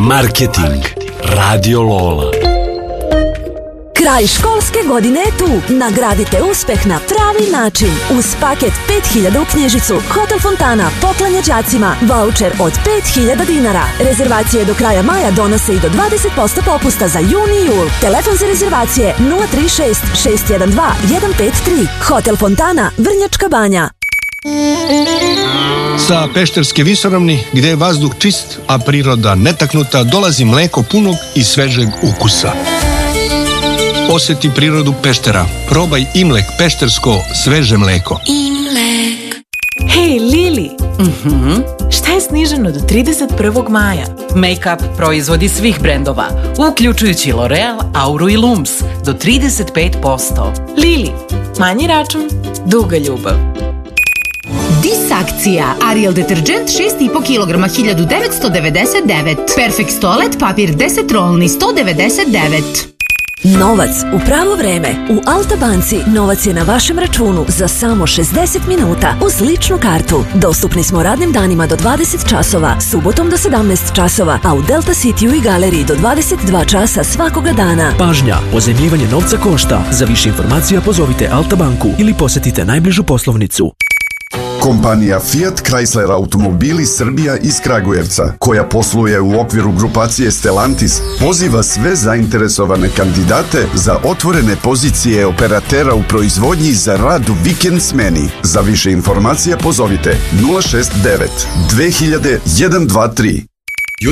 Marketing. Radio Lola. Kraj školske godine je tu. Nagradite uspeh na pravi način. Uz paket 5000 u knjižicu, Hotel Fontana poklanja đacima vaučer od 5000 dinara. Rezervacije do kraja maja donose i do 20% popusta za jun i jul. Telefon za rezervacije 036 612 153. Hotel Fontana, Vrnjačka Banja. Sa Pešterske visoravni, gde je vazduh čist, a priroda netaknuta, dolazi mleko punog i svežeg ukusa. Osjeti prirodu Peštera. Probaj Imlek peštersko sveže mleko. Imlek. Hej, Lili! Šta je sniženo do 31. maja? Make-up proizvodi svih brendova, uključujući L'Oreal, Auru i Lums, do 35%. Lili, manji račun, duga ljubav. Dis akcija. Ariel deterđent 6,5 kg 1999. Perfect toalet papir 10 rolni 199. Novac u pravo vreme. U Alta Banci novac je na vašem računu za samo 60 minuta uz ličnu kartu. Dostupni smo radnim danima do 20 časova, subotom do 17 časova, a u Delta Cityu i galeriji do 22 časa svakoga dana. Pažnja, pozajmljivanje novca košta. Za više informacija pozovite Alta Banku ili posetite najbližu poslovnicu. Kompanija Fiat Chrysler Automobili Srbija iz Kragujevca, koja posluje u okviru grupacije Stellantis, poziva sve zainteresovane kandidate za otvorene pozicije operatera u proizvodnji za rad u vikend smeni. Za više informacija pozovite 069 2000 123.